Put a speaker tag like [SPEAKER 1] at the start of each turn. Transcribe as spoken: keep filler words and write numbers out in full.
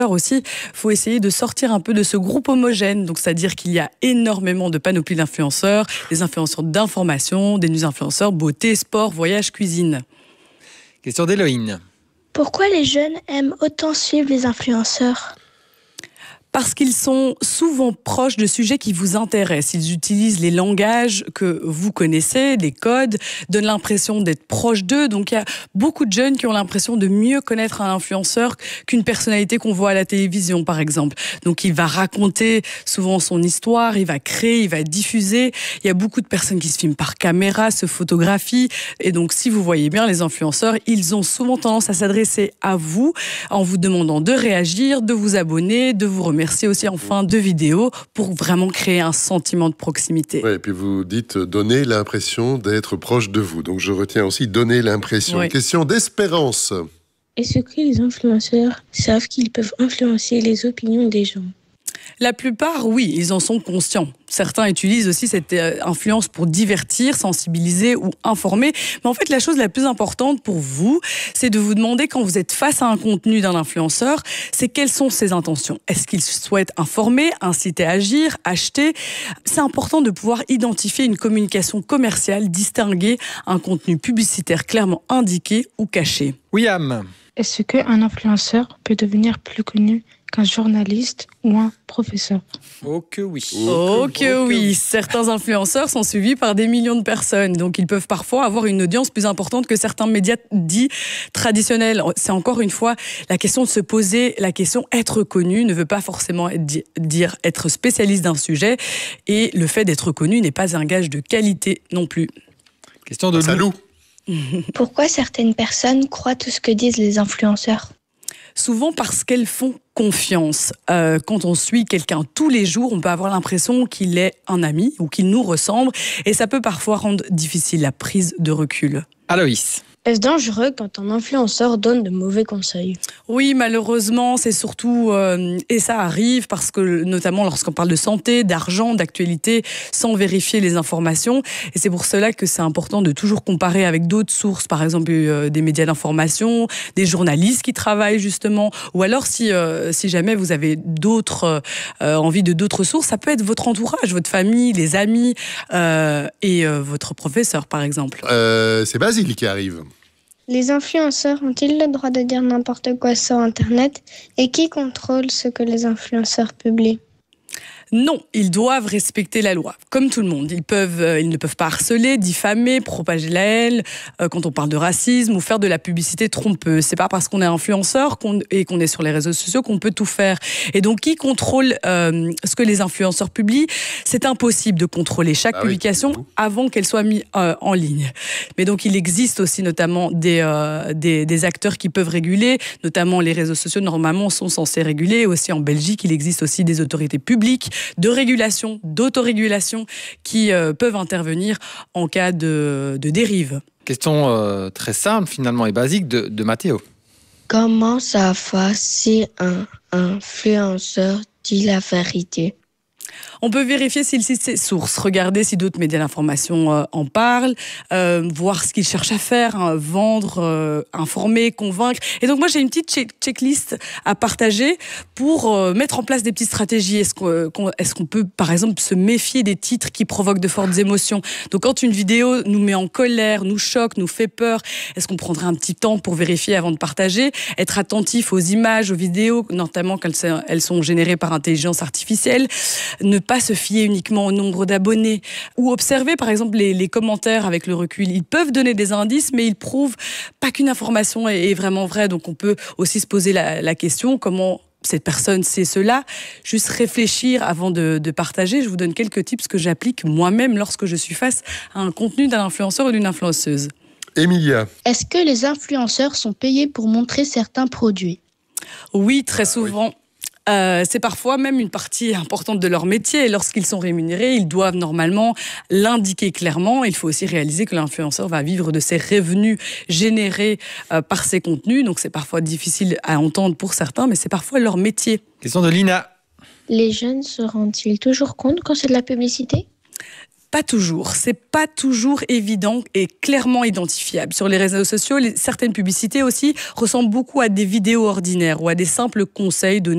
[SPEAKER 1] aussi, il faut essayer de sortir un peu de ce groupe homogène. Donc, c'est-à-dire qu'il y a énormément de panoplies d'influenceurs, des influenceurs d'information, des influenceurs beauté, sport, voyage, cuisine.
[SPEAKER 2] Question d'Héloïne.
[SPEAKER 3] Pourquoi les jeunes aiment autant suivre les influenceurs ?
[SPEAKER 1] Parce qu'ils sont souvent proches de sujets qui vous intéressent. Ils utilisent les langages que vous connaissez, les codes, donnent l'impression d'être proches d'eux. Donc il y a beaucoup de jeunes qui ont l'impression de mieux connaître un influenceur qu'une personnalité qu'on voit à la télévision, par exemple. Donc il va raconter souvent son histoire, il va créer, il va diffuser. Il y a beaucoup de personnes qui se filment par caméra, se photographient. Et donc si vous voyez bien les influenceurs, ils ont souvent tendance à s'adresser à vous en vous demandant de réagir, de vous abonner, de vous remercier. Merci aussi en fin de vidéo pour vraiment créer un sentiment de proximité.
[SPEAKER 4] Ouais, et puis vous dites donner l'impression d'être proche de vous. Donc je retiens aussi donner l'impression. Oui. Question d'Espérance.
[SPEAKER 3] Est-ce que les influenceurs savent qu'ils peuvent influencer les opinions des gens ?
[SPEAKER 1] La plupart, oui, ils en sont conscients. Certains utilisent aussi cette influence pour divertir, sensibiliser ou informer. Mais en fait, la chose la plus importante pour vous, c'est de vous demander quand vous êtes face à un contenu d'un influenceur, c'est quelles sont ses intentions. Est-ce qu'il souhaite informer, inciter à agir, acheter ? C'est important de pouvoir identifier une communication commerciale, distinguer un contenu publicitaire clairement indiqué ou caché.
[SPEAKER 2] William.
[SPEAKER 5] Est-ce qu'un influenceur peut devenir plus connu qu'un journaliste ou un professeur ?
[SPEAKER 2] Oh que oui.
[SPEAKER 1] Oh que oui. Certains influenceurs sont suivis par des millions de personnes. Donc ils peuvent parfois avoir une audience plus importante que certains médias dits traditionnels. C'est encore une fois la question de se poser la question être connu ne veut pas forcément dire être spécialiste d'un sujet. Et le fait d'être connu n'est pas un gage de qualité non plus.
[SPEAKER 2] Question de
[SPEAKER 4] Lou.
[SPEAKER 3] Pourquoi certaines personnes croient tout ce que disent les influenceurs ?
[SPEAKER 1] Souvent parce qu'elles font confiance. Euh, quand on suit quelqu'un tous les jours, on peut avoir l'impression qu'il est un ami ou qu'il nous ressemble. Et ça peut parfois rendre difficile la prise de recul.
[SPEAKER 2] Aloïs.
[SPEAKER 3] Est-ce dangereux quand un influenceur donne de mauvais conseils ?
[SPEAKER 1] Oui, malheureusement, c'est surtout... Euh, et ça arrive parce que, notamment lorsqu'on parle de santé, d'argent, d'actualité, sans vérifier les informations. Et c'est pour cela que c'est important de toujours comparer avec d'autres sources, par exemple euh, des médias d'information, des journalistes qui travaillent justement, ou alors si, euh, si jamais vous avez d'autres euh, envie de d'autres sources, ça peut être votre entourage, votre famille, les amis euh, et euh, votre professeur, par exemple.
[SPEAKER 4] Euh, c'est Basile qui arrive.
[SPEAKER 3] Les influenceurs ont-ils le droit de dire n'importe quoi sur Internet ? Et qui contrôle ce que les influenceurs publient ?
[SPEAKER 1] Non, ils doivent respecter la loi, comme tout le monde. Ils peuvent, euh, ils ne peuvent pas harceler, diffamer, propager la haine, euh, quand on parle de racisme ou faire de la publicité trompeuse. C'est pas parce qu'on est influenceur qu'on, et qu'on est sur les réseaux sociaux qu'on peut tout faire. Et donc, qui contrôle euh, ce que les influenceurs publient ? C'est impossible de contrôler chaque ah publication oui. avant qu'elle soit mise euh, en ligne. Mais donc, il existe aussi notamment des, euh, des, des acteurs qui peuvent réguler, notamment les réseaux sociaux, normalement, sont censés réguler. Aussi en Belgique, il existe aussi des autorités publiques de régulation, d'autorégulation qui euh, peuvent intervenir en cas de, de dérive.
[SPEAKER 2] Question euh, très simple finalement et basique de, de Mathéo.
[SPEAKER 3] Comment ça va si un influenceur dit la vérité ?
[SPEAKER 1] On peut vérifier s'il cite ses sources, regarder si d'autres médias d'information euh, en parlent, euh, voir ce qu'il cherche à faire, hein, vendre, euh, informer, convaincre. Et donc moi j'ai une petite check- checklist à partager pour euh, mettre en place des petites stratégies. Est-ce qu'on, qu'on, est-ce qu'on peut par exemple se méfier des titres qui provoquent de fortes émotions ? Donc quand une vidéo nous met en colère, nous choque, nous fait peur, est-ce qu'on prendrait un petit temps pour vérifier avant de partager ? Être attentif aux images, aux vidéos, notamment quand elles sont générées par intelligence artificielle. Ne pas se fier uniquement au nombre d'abonnés ou observer par exemple les, les commentaires avec le recul. Ils peuvent donner des indices, mais ils prouvent pas qu'une information est, est vraiment vraie. Donc on peut aussi se poser la, la question comment cette personne sait cela. Juste réfléchir avant de, de partager. Je vous donne quelques tips que j'applique moi-même lorsque je suis face à un contenu d'un influenceur ou d'une influenceuse.
[SPEAKER 4] Emilia.
[SPEAKER 3] Est-ce que les influenceurs sont payés pour montrer certains produits ?
[SPEAKER 1] Oui, très souvent. Ah, oui. Euh, c'est parfois même une partie importante de leur métier. Et lorsqu'ils sont rémunérés, ils doivent normalement l'indiquer clairement. Il faut aussi réaliser que l'influenceur va vivre de ses revenus générés euh, par ses contenus. Donc c'est parfois difficile à entendre pour certains, mais c'est parfois leur métier.
[SPEAKER 2] Question de Lina.
[SPEAKER 3] Les jeunes se rendent-ils toujours compte quand c'est de la publicité ?
[SPEAKER 1] Pas toujours. C'est pas toujours évident et clairement identifiable. Sur les réseaux sociaux, les, certaines publicités aussi ressemblent beaucoup à des vidéos ordinaires ou à des simples conseils donnés